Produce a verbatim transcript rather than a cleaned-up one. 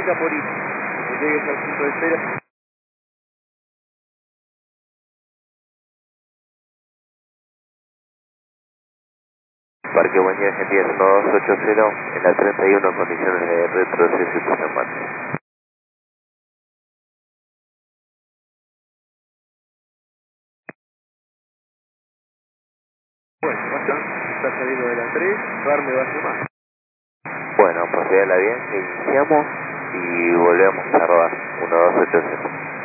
arranca por ahí. Cuando llegues al punto de espera. Parque Buen Día Argentina uno dos ocho cero, en la treinta y uno, condiciones de retroceso y puesta en marcha. Bueno, bastante. Está saliendo de la tres, darme base más. Bueno, procedela bien, iniciamos y volvemos a rodar uno dos ocho cero.